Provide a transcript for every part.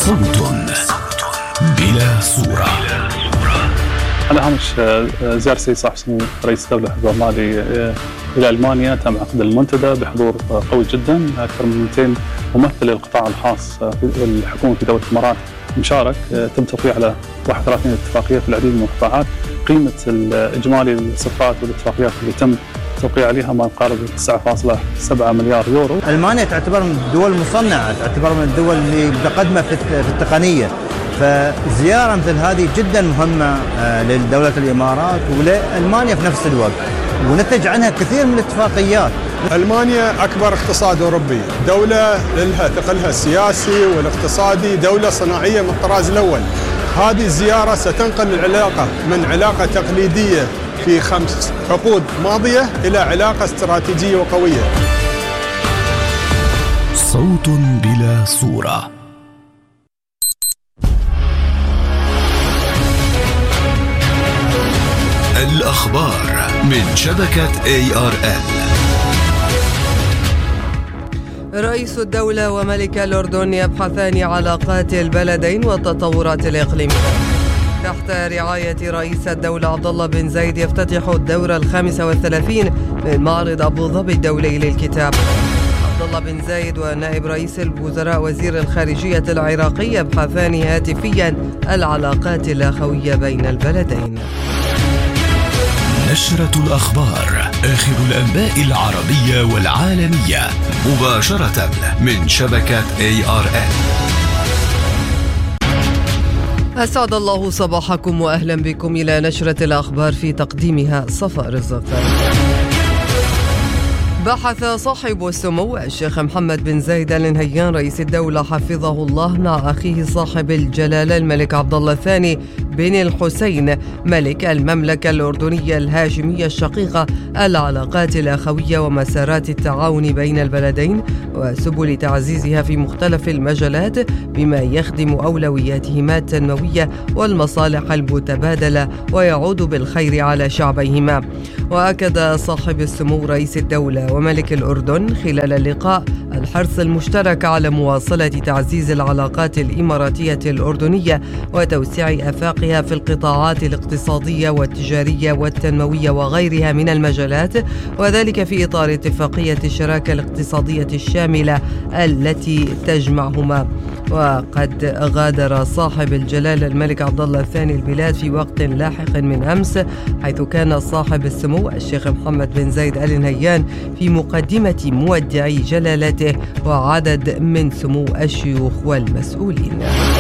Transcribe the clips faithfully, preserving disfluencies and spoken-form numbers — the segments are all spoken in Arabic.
صوت بلا صورة. على هامش زيارة السيد صاحب السمو رئيس الدولة حفظه الله إلى ألمانيا، تم عقد المنتدى بحضور قوي جدا، أكثر من مئتين ممثل للقطاع الخاص في الحكومة في دولة الإمارات مشارك. تم توقيع على واحد وثلاثين اتفاقية في العديد من القطاعات. قيمة الإجمالي الصفقات والاتفاقيات اللي تم توقيع عليها ما يقارب تسعة فاصلة سبعة مليار يورو. ألمانيا تعتبر من الدول المصنعة، تعتبر من الدول اللي متقدمة في التقنية، فزيارة مثل هذه جدا مهمة لدولة الإمارات ولألمانيا في نفس الوقت، ونتج عنها كثير من الاتفاقيات. ألمانيا أكبر اقتصاد أوروبي، دولة لها ثقلها السياسي والاقتصادي، دولة صناعية من الطراز الأول. هذه الزيارة ستنقل العلاقة من علاقة تقليدية في خمس عقود ماضية إلى علاقة استراتيجية وقوية. صوت بلا صورة. الأخبار من شبكة إيه آر إل. رئيس الدولة وملك الأردن يبحثان علاقات البلدين والتطورات الإقليمية. تحت رعاية رئيس الدولة عبد الله بن زايد يفتتح الدورة الخامسة والثلاثين من معرض أبو ظبي الدولي للكتاب. عبد الله بن زايد ونائب رئيس الوزراء وزير الخارجية العراقي يبحثان هاتفيا العلاقات الأخوية بين البلدين. نشرة الأخبار، آخر الأنباء العربية والعالمية، مباشرة من شبكة إيه آر إل. أسعد الله صباحكم وأهلا بكم إلى نشرة الأخبار في تقديمها صفاء رزق. بحث صاحب السمو الشيخ محمد بن زايد آل نهيان رئيس الدولة حفظه الله مع أخيه صاحب الجلالة الملك عبد الله الثاني بن الحسين ملك المملكة الأردنية الهاشمية الشقيقة العلاقات الأخوية ومسارات التعاون بين البلدين وسبل تعزيزها في مختلف المجالات بما يخدم أولوياتهما التنموية والمصالح المتبادلة ويعود بالخير على شعبيهما. وأكد صاحب السمو رئيس الدولة وملك الأردن خلال اللقاء الحرص المشترك على مواصلة تعزيز العلاقات الإماراتية الأردنية وتوسيع آفاقها في القطاعات الاقتصادية والتجارية والتنموية وغيرها من المجالات، وذلك في إطار اتفاقية الشراكة الاقتصادية الشاملة التي تجمعهما. وقد غادر صاحب الجلالة الملك عبد الله الثاني البلاد في وقت لاحق من أمس، حيث كان صاحب السمو الشيخ محمد بن زايد آل نهيان في مقدمة مودعي جلالته وعدد من سمو الشيوخ والمسؤولين.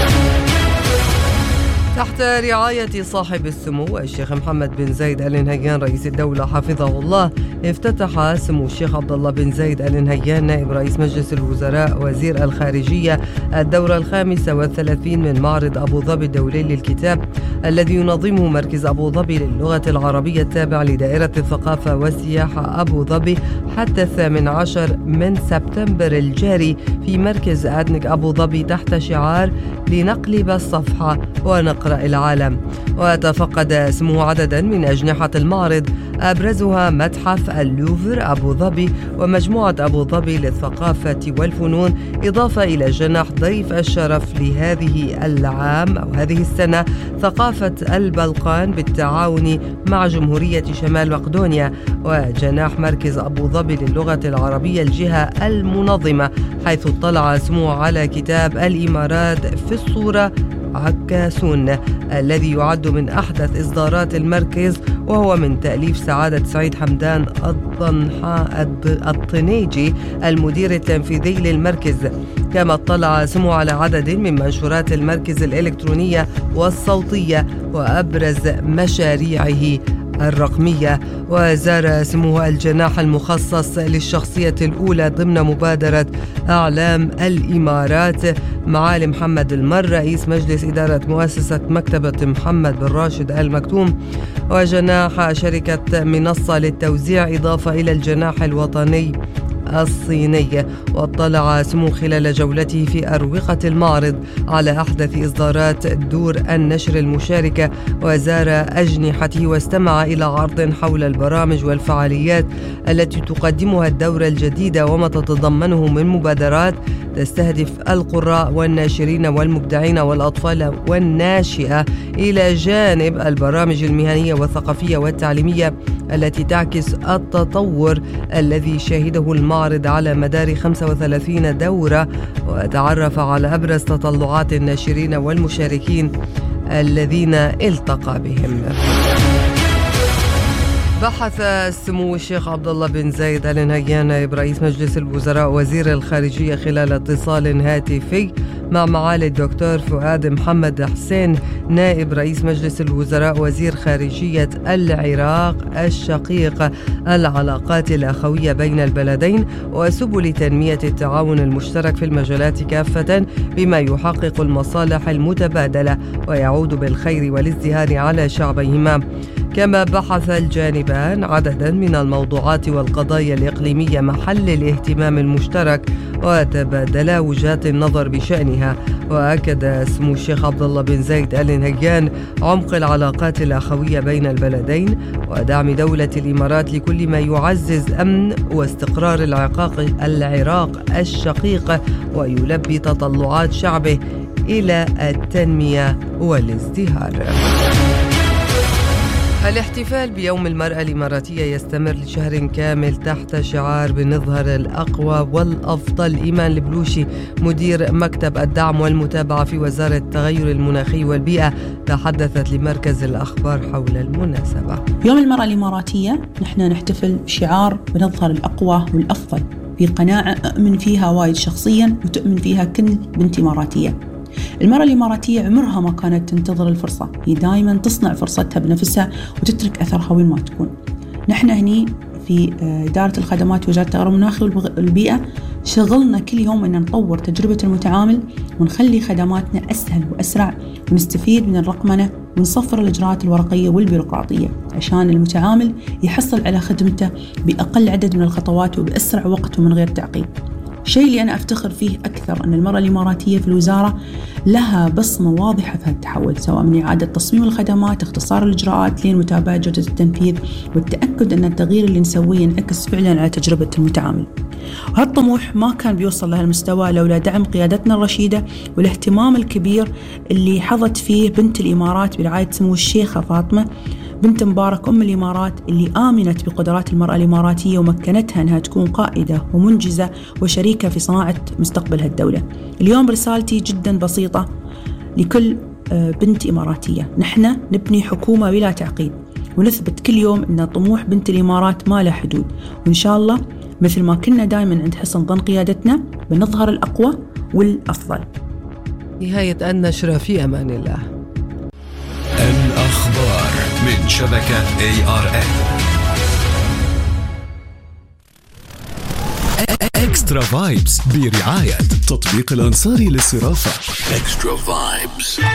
تحت رعاية صاحب السمو الشيخ محمد بن زايد آل نهيان رئيس الدولة حفظه الله، افتتح سمو الشيخ عبد الله بن زايد آل نهيان نائب رئيس مجلس الوزراء وزير الخارجية الدورة الخامسة والثلاثين من معرض أبو ظبي الدولي للكتاب الذي ينظمه مركز أبو ظبي للغة العربية التابع لدائرة الثقافة والسياحة أبو ظبي حتى الثامن عشر من سبتمبر الجاري في مركز أدنك أبو ظبي تحت شعار لنقلب الصفحة ونقرأ العالم. وتفقد سموه عددا من أجنحة المعرض أبرزها متحف اللوفر أبو ظبي ومجموعة أبو ظبي للثقافة والفنون، إضافة إلى جناح ضيف الشرف لهذه العام أو هذه السنة ثقافة البلقان بالتعاون مع جمهورية شمال مقدونيا، وجناح مركز أبو ظبي للغة العربية الجهة المنظمة، حيث اطلع سموه على كتاب الإمارات في الصورة عكاسون الذي يعد من أحدث إصدارات المركز، وهو من تأليف سعادة سعيد حمدان الضنحاء الطنيجي المدير التنفيذي للمركز. كما اطلع سمو على عدد من منشورات المركز الإلكترونية والصوتية وأبرز مشاريعه الرقمية. وزار سموه الجناح المخصص للشخصية الأولى ضمن مبادرة أعلام الإمارات معالي محمد المر رئيس مجلس إدارة مؤسسة مكتبة محمد بن راشد آل مكتوم، وجناح شركة منصة للتوزيع، إضافة إلى الجناح الوطني الصيني. واطلع سمو خلال جولته في أروقة المعرض على أحدث إصدارات دور النشر المشاركة، وزار أجنحته واستمع إلى عرض حول البرامج والفعاليات التي تقدمها الدورة الجديدة وما تتضمنه من مبادرات تستهدف القراء والناشرين والمبدعين والأطفال والناشئة، إلى جانب البرامج المهنية والثقافية والتعليمية التي تعكس التطور الذي شهده المعرض على مدار خمسة وثلاثين دورة، وتعرف على أبرز تطلعات الناشرين والمشاركين الذين التقى بهم. بحث سمو الشيخ عبد الله بن زايد آل نهيان نائب رئيس مجلس الوزراء وزير الخارجية خلال اتصال هاتفي مع معالي الدكتور فؤاد محمد حسين نائب رئيس مجلس الوزراء وزير خارجية العراق الشقيق العلاقات الأخوية بين البلدين وسبل تنمية التعاون المشترك في المجالات كافة بما يحقق المصالح المتبادلة ويعود بالخير والازدهار على شعبيهما. كما بحث الجانبان عددا من الموضوعات والقضايا الإقليمية محل الاهتمام المشترك وتبادلا وجهات النظر بشأنها. وأكد سمو الشيخ عبد الله بن زايد آل نهيان عمق العلاقات الأخوية بين البلدين ودعم دولة الإمارات لكل ما يعزز أمن واستقرار العراق الشقيق ويلبي تطلعات شعبه إلى التنمية والازدهار. الاحتفال بيوم المرأة الإماراتية يستمر لشهر كامل تحت شعار بنظهر الأقوى والأفضل. إيمان البلوشي مدير مكتب الدعم والمتابعة في وزارة التغير المناخي والبيئة تحدثت لمركز الأخبار حول المناسبة. يوم المرأة الإماراتية نحن نحتفل بشعار بنظهر الأقوى والأفضل، في قناعة أؤمن فيها وايد شخصيا وتؤمن فيها كل بنت إماراتية. المرأة الإماراتية عمرها ما كانت تنتظر الفرصة، هي دائما تصنع فرصتها بنفسها وتترك أثرها وين ما تكون. نحن هني في إدارة الخدمات وزارة التغير المناخي والبيئة شغلنا كل يوم أن نطور تجربة المتعامل ونخلي خدماتنا أسهل وأسرع ونستفيد من الرقمنة ونصفر الإجراءات الورقية والبيروقراطية عشان المتعامل يحصل على خدمته بأقل عدد من الخطوات وبأسرع وقت ومن غير تعقيد. الشيء اللي أنا أفتخر فيه أكثر أن المرأة الإماراتية في الوزارة لها بصمة واضحة في هالتحول، سواء من إعادة تصميم الخدمات، اختصار الإجراءات لين متابعة جودة التنفيذ والتأكد أن التغيير اللي نسويه ينعكس فعلا على تجربة المتعامل. وهالطموح ما كان بيوصل لهالمستوى لولا دعم قيادتنا الرشيدة والاهتمام الكبير اللي حظت فيه بنت الإمارات برعاية سمو الشيخة فاطمة بنت مبارك أم الإمارات، اللي آمنت بقدرات المرأة الإماراتية ومكنتها أنها تكون قائدة ومنجزة وشريكة في صناعة مستقبل هالدولة. اليوم رسالتي جدا بسيطة لكل بنت إماراتية، نحن نبني حكومة بلا تعقيد ونثبت كل يوم أن طموح بنت الإمارات ما له حدود، وإن شاء الله مثل ما كنا دائما عند حسن ظن قيادتنا بنظهر الأقوى والأفضل. نهاية النشرة، في أمان الله. الأخبار من شبكة إيه آر إن. إكسترا فايبس برعاية تطبيق الأنصاري للصرافة. إكسترا فايبس.